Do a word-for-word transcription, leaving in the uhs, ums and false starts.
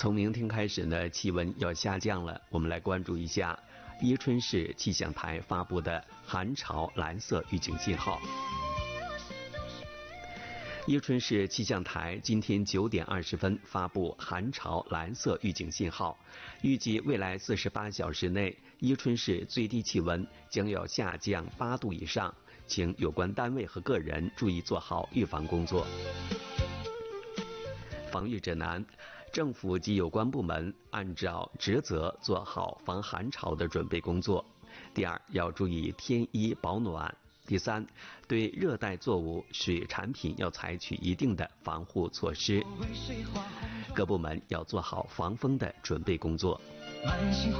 从明天开始呢，气温要下降了。我们来关注一下伊春市气象台发布的寒潮蓝色预警信号。伊春市气象台今天九点二十分发布寒潮蓝色预警信号，预计未来四十八小时内，伊春市最低气温将要下降八度以上，请有关单位和个人注意做好预防工作。防御指南：政府及有关部门按照职责做好防寒潮的准备工作。第二，要注意添衣保暖。第三，对热带作物、水产品要采取一定的防护措施。各部门要做好防风的准备工作。